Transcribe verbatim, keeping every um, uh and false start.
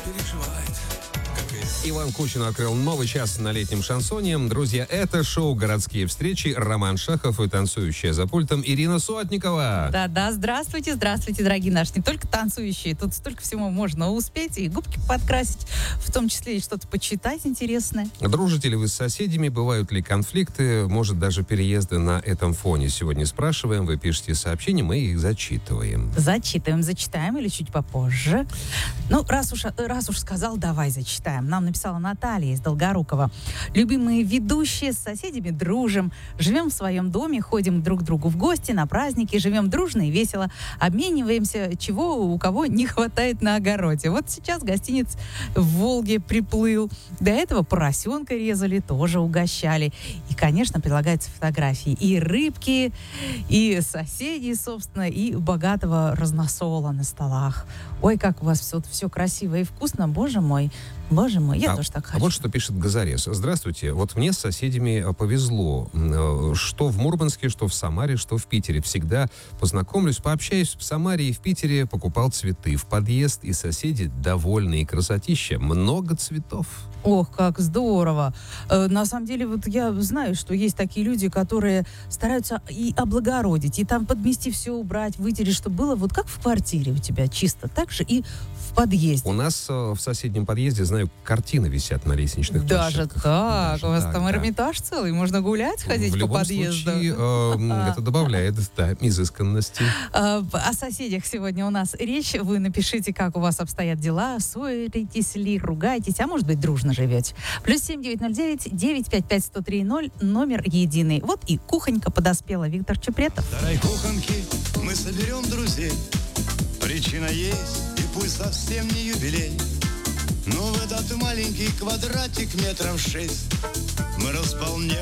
Переживает. Иван Кучин открыл новый час на летнем шансоне. Друзья, это шоу «Городские встречи». Роман Шахов и танцующая за пультом Ирина Суатникова. Да-да, здравствуйте, здравствуйте, дорогие наши. Не только танцующие, тут столько всего можно успеть. И губки подкрасить, в том числе и что-то почитать интересное. Дружите ли вы с соседями? Бывают ли конфликты? Может, даже переезды на этом фоне? Сегодня спрашиваем, вы пишете сообщения, мы их зачитываем. Зачитываем, зачитаем или чуть попозже. Ну, раз уж, раз уж сказал, давай зачитаем. Нам написала Наталья из Долгорукова. Любимые ведущие, с соседями дружим. Живем в своем доме, ходим друг к другу в гости, на праздники, живем дружно и весело. Обмениваемся, чего у кого не хватает на огороде. Вот сейчас гостиниц в Волге приплыл. До этого поросенка резали, тоже угощали. И, конечно, прилагаются фотографии и рыбки, и соседей, собственно, и богатого разносола на столах. Ой, как у вас все, все красиво и вкусно, боже мой. Боже мой, я а, тоже так хочу. А вот что пишет Газарес. Здравствуйте. Вот мне с соседями повезло. Что в Мурманске, что в Самаре, что в Питере. Всегда познакомлюсь, пообщаюсь. В Самаре и в Питере покупал цветы в подъезд. И соседи довольны. И красотища. Много цветов. Ох, как здорово. Э, на самом деле, вот я знаю, что есть такие люди, которые стараются и облагородить, и там подмести все, убрать, вытереть, чтобы было вот как в квартире у тебя чисто, так же и в подъезде. У нас э, в соседнем подъезде, знаю, картины висят на лестничных Даже площадках. так? Даже у вас так, там да. Эрмитаж целый, можно гулять, ходить в по любом подъезду. случае, э, это добавляет, да, изысканности. Э, О соседях сегодня у нас речь. Вы напишите, как у вас обстоят дела, ссоритесь ли, ругаетесь, а может быть, дружно живете. Плюс семь девять ноль девять девять пять пять сто три ноль, номер единый. Вот и кухонька подоспела. Виктор Чепретов. В старой кухонке мы соберем друзей. Причина есть, и пусть совсем не юбилей. Но в этот маленький квадратик метров шесть мы располнем.